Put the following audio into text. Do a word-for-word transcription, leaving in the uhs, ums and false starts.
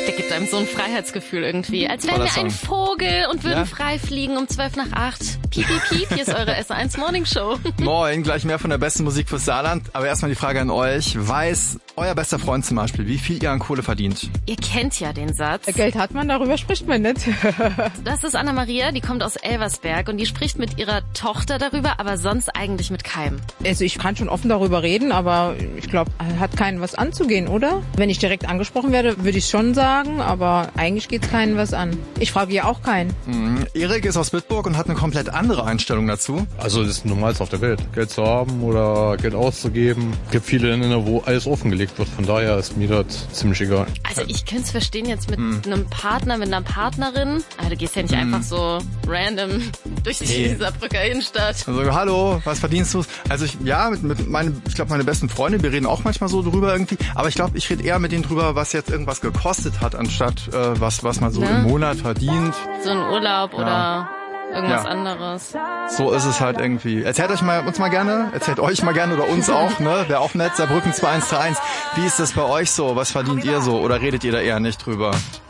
Der gibt einem so ein Freiheitsgefühl irgendwie. Als wären wir ein Vogel und würden ja? frei fliegen um zwölf nach acht. Piep, piep, piep, hier ist eure S eins Morning Show. Moin, gleich mehr von der besten Musik fürs Saarland. Aber erstmal die Frage an euch. Weiß euer bester Freund zum Beispiel, wie viel ihr an Kohle verdient? Ihr kennt ja den Satz. Geld hat man, darüber spricht man nicht. Das ist Anna-Maria, die kommt aus Elversberg und die spricht mit ihrer Tochter darüber, aber sonst eigentlich mit keinem. Also ich kann schon offen darüber reden, aber ich glaube, hat keinen was anzugehen, oder? Wenn ich direkt angesprochen werde, würde ich schon sagen, aber eigentlich geht's keinen was an. Ich frage ja auch keinen. Mhm. Erik ist aus Bitburg und hat eine komplett andere Einstellung dazu. Also das ist Normalste auf der Welt. Geld zu haben oder Geld auszugeben. Es gibt viele Länder, wo alles offengelegt wird. Von daher ist mir das ziemlich egal. Also ich könnte es verstehen jetzt mit mhm. einem Partner, mit einer Partnerin. Aber du gehst ja nicht mhm. einfach so random durch die nee. Saarbrücker Innenstadt. Also hallo, was verdienst du? Also ich, ja, mit, mit meinen, ich glaube meine besten Freunde, wir reden auch manchmal so drüber irgendwie. Aber ich glaube, ich rede eher mit denen drüber, was jetzt irgendwas gekostet hat, anstatt äh, was, was man so ja. im Monat verdient. So ein Urlaub ja. oder irgendwas ja. anderes. So ist es halt irgendwie. Erzählt euch mal, uns mal gerne, erzählt euch mal gerne oder uns auch, ne? Wäre auch nett, Saarbrücken zwei eins drei eins. Wie ist das bei euch so? Was verdient ihr so? Oder redet ihr da eher nicht drüber?